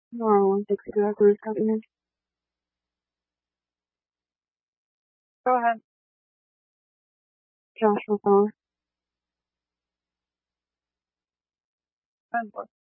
No, that's exactly what's happening. Go ahead, Joshua. Go ahead.